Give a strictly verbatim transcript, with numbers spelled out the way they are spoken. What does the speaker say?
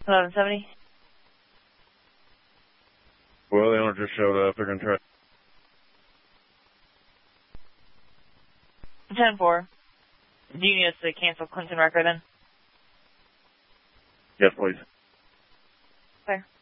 eleven seventy. Well, the owner just showed up. They're going to try. ten four. Do you need us to cancel Clinton record then? Yes, please. Fair.